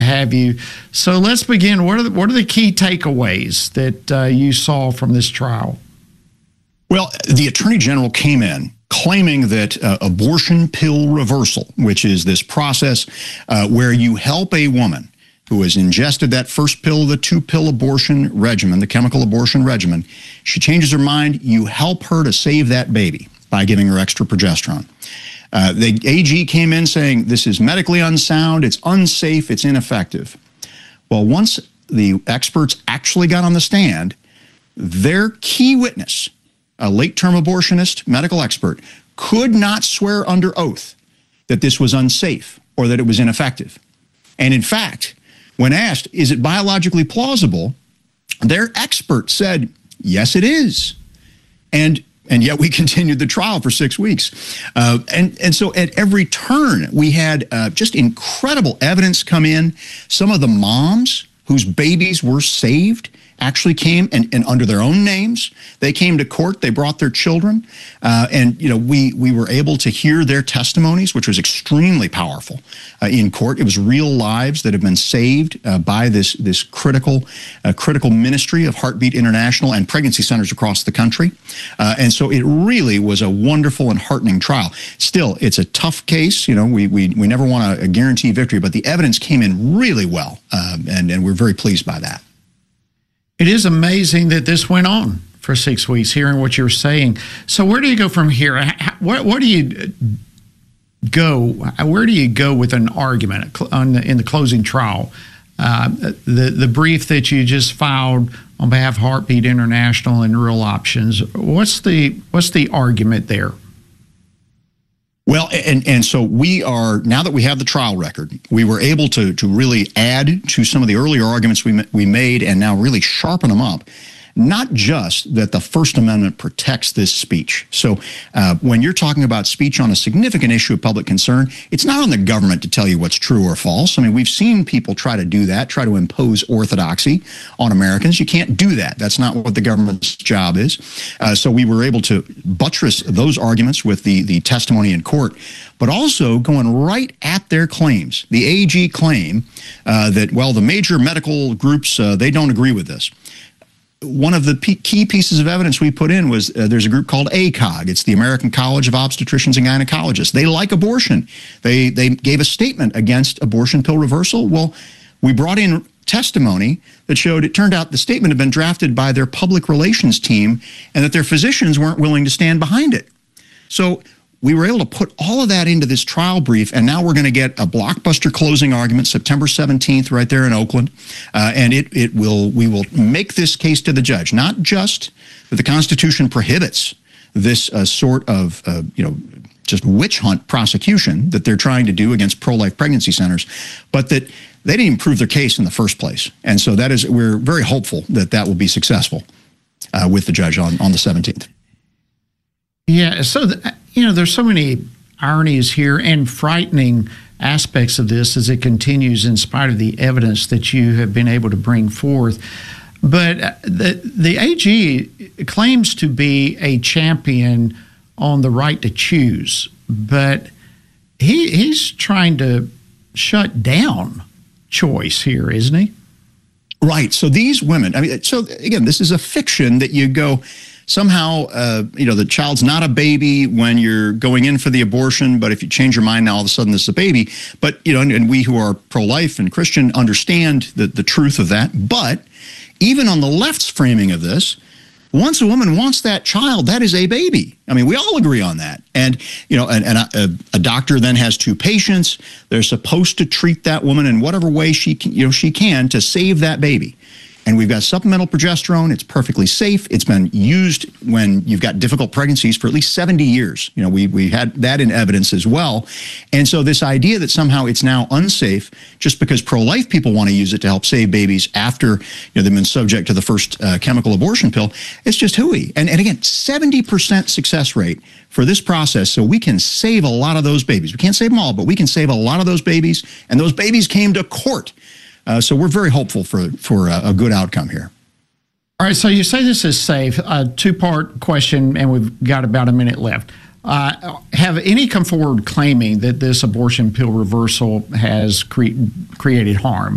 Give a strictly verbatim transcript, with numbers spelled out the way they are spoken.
have you. So let's begin. What are the, what are the key takeaways that uh, you saw from this trial? Well, the Attorney General came in claiming that uh, abortion pill reversal, which is this process uh, where you help a woman who has ingested that first pill, the two-pill abortion regimen, the chemical abortion regimen, she changes her mind, you help her to save that baby by giving her extra progesterone. Uh, the A G came in saying this is medically unsound, it's unsafe, it's ineffective. Well, once the experts actually got on the stand, their key witness, a late-term abortionist, medical expert, could not swear under oath that this was unsafe or that it was ineffective. And in fact, when asked, is it biologically plausible, their expert said, yes, it is. And and yet we continued the trial for six weeks. Uh, and, and so at every turn, we had uh, just incredible evidence come in. Some of the moms whose babies were saved actually came and, and under their own names. They came to court. They brought their children. Uh, and, you know, we, we were able to hear their testimonies, which was extremely powerful uh, in court. It was real lives that have been saved uh, by this, this critical, uh, critical ministry of Heartbeat International and pregnancy centers across the country. Uh, and so it really was a wonderful and heartening trial. Still, it's a tough case. You know, we, we, we never want to guarantee victory, but the evidence came in really well. Uh, and, and we're very pleased by that. It is amazing that this went on for six weeks, hearing what you're saying. So where do you go from here? What, what do you go, where do you go with an argument on the, in the closing trial? Uh, the, the brief that you just filed on behalf of Heartbeat International and Real Options, what's the, what's the argument there? Well, and, and so we are, now that we have the trial record, we were able to, to really add to some of the earlier arguments we, we made and now really sharpen them up. Not just that the First Amendment protects this speech. So uh, when you're talking about speech on a significant issue of public concern, it's not on the government to tell you what's true or false. I mean, we've seen people try to do that, try to impose orthodoxy on Americans. You can't do that. That's not what the government's job is. Uh, so we were able to buttress those arguments with the, the testimony in court, but also going right at their claims. The A G claim uh, that, well, the major medical groups, uh, they don't agree with this. One of the key pieces of evidence we put in was uh, there's a group called A C O G. It's the American College of Obstetricians and Gynecologists. They like abortion. They, they gave a statement against abortion pill reversal. Well, we brought in testimony that showed it turned out the statement had been drafted by their public relations team and that their physicians weren't willing to stand behind it. So we were able to put all of that into this trial brief, and now we're going to get a blockbuster closing argument September seventeenth right there in Oakland, uh, and it, it will we will make this case to the judge, not just that the Constitution prohibits this uh, sort of, uh, you know, just witch hunt prosecution that they're trying to do against pro-life pregnancy centers, but that they didn't even prove their case in the first place. And so that is, we're very hopeful that that will be successful uh, with the judge on, on the seventeenth. Yeah, so, the, you know, there's so many ironies here and frightening aspects of this as it continues in spite of the evidence that you have been able to bring forth. But the, the A G claims to be a champion on the right to choose, but he he's trying to shut down choice here, isn't he? Right. So these women, I mean, so again, this is a fiction that you go, somehow, uh, you know, the child's not a baby when you're going in for the abortion, but if you change your mind now, all of a sudden this is a baby. But, you know, and, and we who are pro-life and Christian understand the, the truth of that. But even on the left's framing of this, once a woman wants that child, that is a baby. I mean, we all agree on that. And, you know, and, and a, a doctor then has two patients. They're supposed to treat that woman in whatever way she can, you know, she can to save that baby. And we've got supplemental progesterone. It's perfectly safe. It's been used when you've got difficult pregnancies for at least seventy years. You know, we, we had that in evidence as well. And so this idea that somehow it's now unsafe just because pro-life people want to use it to help save babies after, you know, they've been subject to the first uh, chemical abortion pill, it's just hooey. And, and again, seventy percent success rate for this process, so we can save a lot of those babies. We can't save them all, but we can save a lot of those babies. And those babies came to court. Uh, so we're very hopeful for, for a, a good outcome here. All right, so you say this is safe. A two-part question, and we've got about a minute left. Uh, have any come forward claiming that this abortion pill reversal has cre- created harm?